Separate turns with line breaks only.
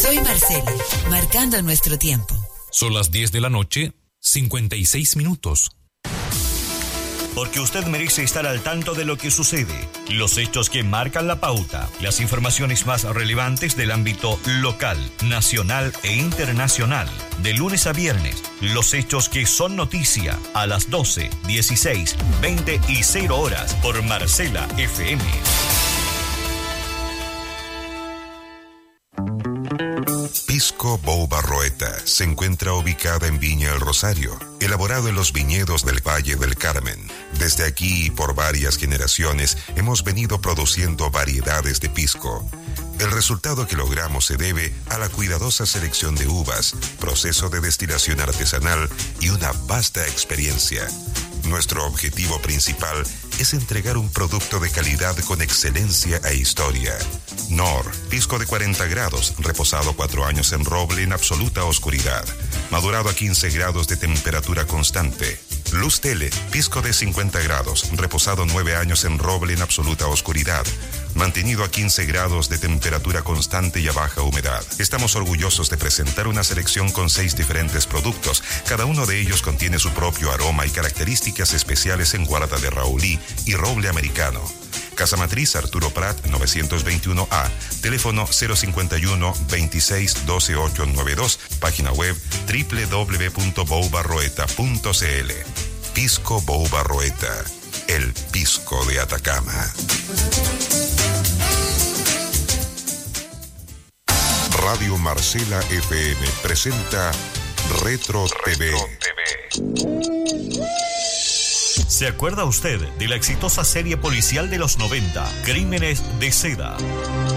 Soy Marcela, marcando nuestro tiempo.
Son las 10 de la noche, 56 minutos.
Porque usted merece estar al tanto de lo que sucede, los hechos que marcan la pauta, las informaciones más relevantes del ámbito local, nacional e internacional. De lunes a viernes, los hechos que son noticia a las 12, 16, 20 y 0 horas por Marcela FM.
Pisco Bou Barroeta se encuentra ubicada en Viña El Rosario, elaborado en los viñedos del Valle del Carmen. Desde aquí y por varias generaciones hemos venido produciendo variedades de pisco. El resultado que logramos se debe a la cuidadosa selección de uvas, proceso de destilación artesanal y una vasta experiencia. Nuestro objetivo principal es entregar un producto de calidad con excelencia e historia. Nor, pisco de 40 grados, reposado 4 años en roble en absoluta oscuridad, madurado a 15 grados de temperatura constante. Luz Tele, pisco de 50 grados, reposado 9 años en roble en absoluta oscuridad, mantenido a 15 grados de temperatura constante y a baja humedad. Estamos orgullosos de presentar una selección con 6 diferentes productos. Cada uno de ellos contiene su propio aroma y características especiales en guarda de Raulí y roble americano. Casa Matriz Arturo Prat 921A, teléfono 051 26 12 892, página web www.boubarroeta.cl. Pisco Bou Barroeta, el pisco de Atacama. Radio Marcela FM presenta Retro TV.
¿Se acuerda usted de la exitosa serie policial de los 90, Crímenes de Seda?